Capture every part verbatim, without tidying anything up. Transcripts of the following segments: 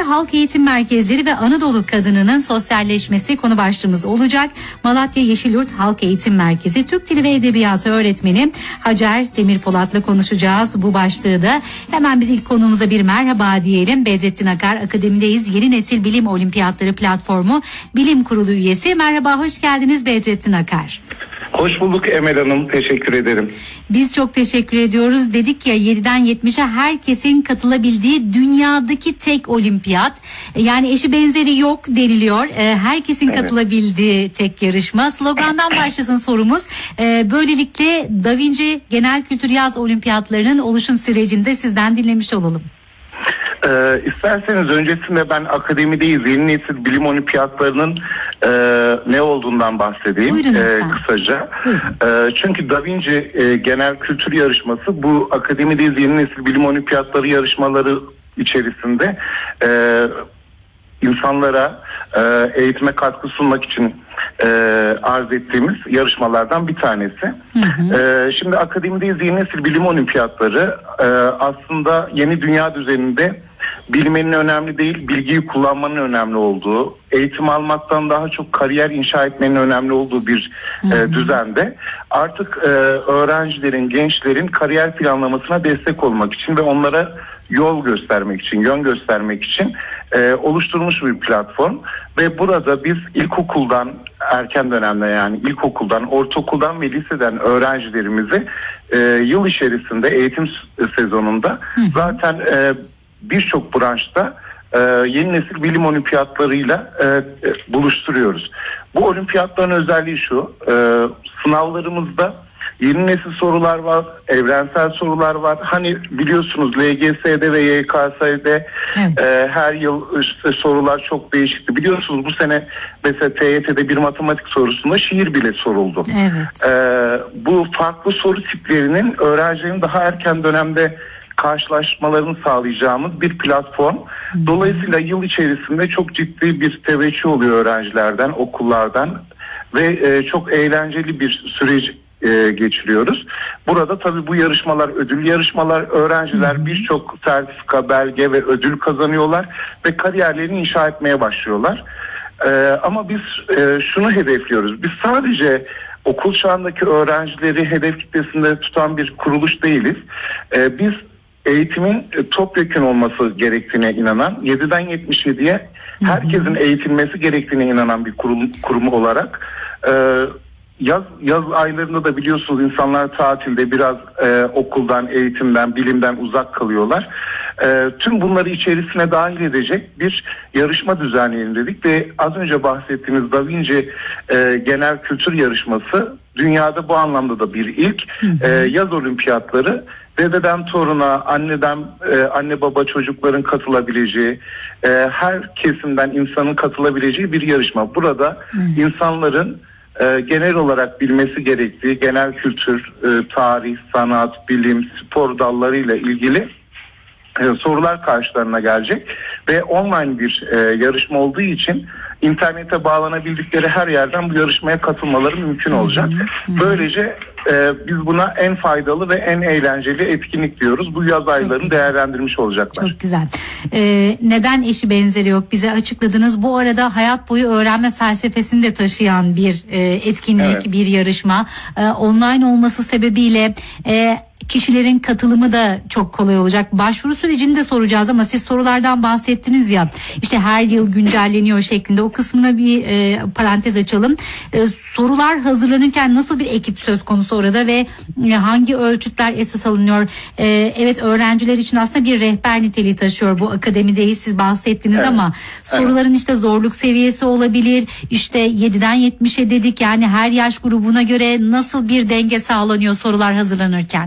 halk eğitim merkezleri ve Anadolu kadınının sosyalleşmesi konu başlığımız olacak. Malatya Yeşilyurt Halk Eğitim Merkezi Türk Dili ve Edebiyatı öğretmeni Hacer Demirpolat'la konuşacağız bu başlığı da. Hemen biz ilk konuğumuza bir merhaba diyelim. Bedrettin Akar, akademideyiz. Yeni Nesil Bilim Olimpiyatları Platformu Bilim Kurulu üyesi. Merhaba, hoş geldiniz Bedrettin Akar. Hoş bulduk Emel Hanım, teşekkür ederim. Biz çok teşekkür ediyoruz. Dedik ya, yediden yetmişe herkesin katılabildiği dünyadaki tek olimpiyat. Yani eşi benzeri yok deniliyor. Herkesin evet. katılabildiği tek yarışma. Slogandan başlasın sorumuz. Böylelikle Da Vinci Genel Kültür Yaz Olimpiyatlarının oluşum sürecinde sizden dinlemiş olalım. Ee, isterseniz öncesinde ben akademideyiz Yeni Nesil Bilim Olimpiyatlarının e, ne olduğundan bahsedeyim e, kısaca. E, çünkü Da Vinci e, Genel Kültür Yarışması bu akademideyiz Yeni Nesil Bilim Olimpiyatları yarışmaları içerisinde e, insanlara e, eğitime katkı sunmak için e, arz ettiğimiz yarışmalardan bir tanesi. Hı hı. E, şimdi akademideyiz Yeni Nesil Bilim Olimpiyatları e, aslında yeni dünya düzeninde bilmenin önemli değil, bilgiyi kullanmanın önemli olduğu, eğitim almaktan daha çok kariyer inşa etmenin önemli olduğu bir e, düzende artık e, öğrencilerin, gençlerin kariyer planlamasına destek olmak için ve onlara yol göstermek için, yön göstermek için e, oluşturulmuş bir platform. Ve burada biz ilkokuldan, erken dönemde yani ilkokuldan, ortaokuldan ve liseden öğrencilerimizi e, yıl içerisinde eğitim sezonunda zaten e, birçok branşta e, yeni nesil bilim olimpiyatlarıyla e, e, buluşturuyoruz. Bu olimpiyatların özelliği şu, e, sınavlarımızda yeni nesil sorular var, evrensel sorular var. Hani biliyorsunuz L G S'de ve Y K S'de evet. e, her yıl işte sorular çok değişikti. Biliyorsunuz bu sene mesela T Y T'de bir matematik sorusunda şiir bile soruldu. Evet. E, bu farklı soru tiplerinin öğrencilerin daha erken dönemde karşılaşmalarını sağlayacağımız bir platform. Dolayısıyla yıl içerisinde çok ciddi bir teveccüh oluyor öğrencilerden, okullardan ve e, çok eğlenceli bir süreç e, geçiriyoruz. Burada tabii bu yarışmalar ödül yarışmalar, öğrenciler birçok sertifika, belge ve ödül kazanıyorlar ve kariyerlerini inşa etmeye başlıyorlar. E, ama biz e, şunu hedefliyoruz. Biz sadece okul çağındaki öğrencileri hedef kitlesinde tutan bir kuruluş değiliz. E, biz eğitimin topyekün olması gerektiğine inanan, yediden yetmiş yediye herkesin eğitilmesi gerektiğine inanan bir kurum, kurumu olarak e, yaz yaz aylarında da biliyorsunuz insanlar tatilde biraz e, okuldan, eğitimden, bilimden uzak kalıyorlar. E, tüm bunları içerisine dahil edecek bir yarışma düzenleyelim dedik ve az önce bahsettiğimiz Da Vinci e, Genel Kültür Yarışması dünyada bu anlamda da bir ilk. E, yaz olimpiyatları dededen toruna, anneden e, anne baba çocukların katılabileceği, e, her kesimden insanın katılabileceği bir yarışma. Burada hmm. insanların e, genel olarak bilmesi gerektiği genel kültür, e, tarih, sanat, bilim, spor dallarıyla ilgili e, sorular karşılarına gelecek ve online bir e, yarışma olduğu için internete bağlanabildikleri her yerden bu yarışmaya katılmaları mümkün olacak. Hı hı. Böylece e, biz buna en faydalı ve en eğlenceli etkinlik diyoruz. Bu yaz aylarını değerlendirmiş olacaklar. Çok güzel. Ee, neden eşi benzeri yok? Bize açıkladınız. Bu arada hayat boyu öğrenme felsefesini de taşıyan bir e, etkinlik, evet. bir yarışma. E, online olması sebebiyle E, kişilerin katılımı da çok kolay olacak. Başvuru sürecini de soracağız ama siz sorulardan bahsettiniz ya, işte her yıl güncelleniyor şeklinde, o kısmına bir e, parantez açalım. E, sorular hazırlanırken nasıl bir ekip söz konusu orada ve e, hangi ölçütler esas alınıyor? E, evet, öğrenciler için aslında bir rehber niteliği taşıyor bu akademideyiz, siz bahsettiniz evet. ama soruların evet. işte zorluk seviyesi olabilir. İşte yediden yetmişe dedik, yani her yaş grubuna göre nasıl bir denge sağlanıyor sorular hazırlanırken?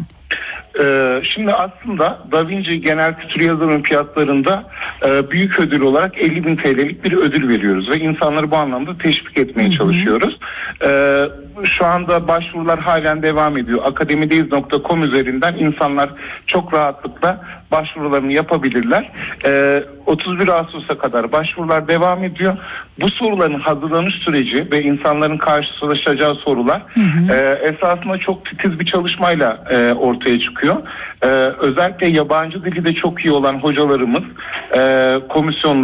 Ee, şimdi aslında Da Vinci Genel Kültür Yaz Olimpiyatlarında e, büyük ödül olarak elli bin T L'lik bir ödül veriyoruz ve insanları bu anlamda teşvik etmeye Hı-hı. çalışıyoruz. Ee, şu anda başvurular halen devam ediyor. akademideyiz nokta com üzerinden insanlar çok rahatlıkla başvurularını yapabilirler. Ee, otuz bir Ağustos'a kadar başvurular devam ediyor. Bu soruların hazırlanış süreci ve insanların karşılaşacağı sorular hı hı. E, esasında çok titiz bir çalışmayla e, ortaya çıkıyor. E, özellikle yabancı dili de çok iyi olan hocalarımız, e, komisyonlar